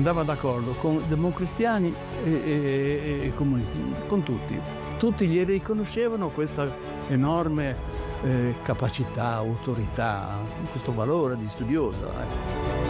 andava d'accordo con democristiani e comunisti, con tutti. Tutti gli riconoscevano questa enorme capacità, autorità, questo valore di studioso. Ecco.